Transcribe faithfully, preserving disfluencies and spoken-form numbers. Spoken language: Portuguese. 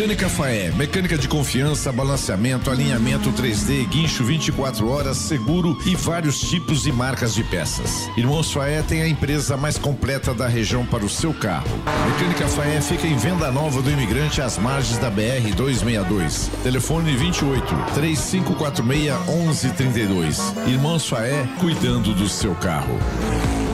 Mecânica Faé, mecânica de confiança, balanceamento, alinhamento três D, guincho vinte e quatro horas, seguro e vários tipos e marcas de peças. Irmãos Faé tem a empresa mais completa da região para o seu carro. Mecânica Faé fica em Venda Nova do Imigrante, às margens da B R duzentos e sessenta e dois. Telefone vinte e oito, três cinco quatro seis, onze trinta e dois. Irmãos Faé, cuidando do seu carro.